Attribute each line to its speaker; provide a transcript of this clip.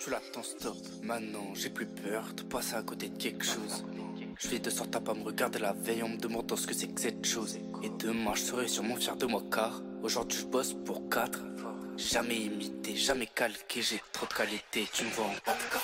Speaker 1: tu l'attends, stop. Maintenant, j'ai plus peur de passer à côté de quelque chose. Je fais de sorte à pas me regarder la veille en me demandant ce que c'est que cette chose. Et demain, je serai sûrement fier de moi car aujourd'hui, je bosse pour 4. Jamais imité, jamais calqué, j'ai trop de qualité. Tu me vois en 4K.